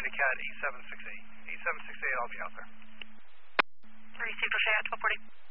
me to CAT 8768. 8768, I'll be out there. Received, O'Shea at 1240.